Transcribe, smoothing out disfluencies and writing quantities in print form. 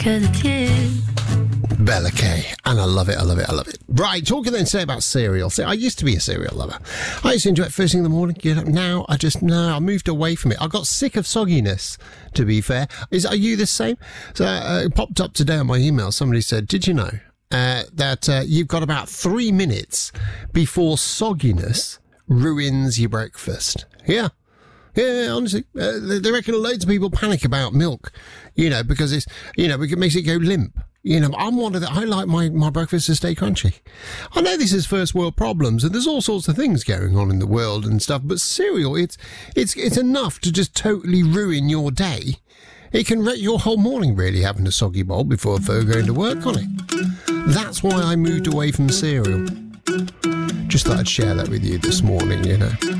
'cause it's you. Bella Kay, and I love it, I love it, I love it. Right, talking then today about cereal. See, I used to be a cereal lover. I used to enjoy it first thing in the morning, get up. Now, I moved away from it. I got sick of sogginess, to be fair. Are you the same? So it popped up today on my email. Somebody said, did you know that you've got about 3 minutes before sogginess ruins your breakfast? Yeah. Yeah, honestly, they reckon loads of people panic about milk, because it's, it makes it go limp. I'm one of the, I like my breakfast to stay crunchy. I know this is first world problems and there's all sorts of things going on in the world and stuff, but cereal, it's enough to just totally ruin your day. It can wreck your whole morning, really, having a soggy bowl before going to work on it. That's why I moved away from cereal. Just thought I'd share that with you this morning,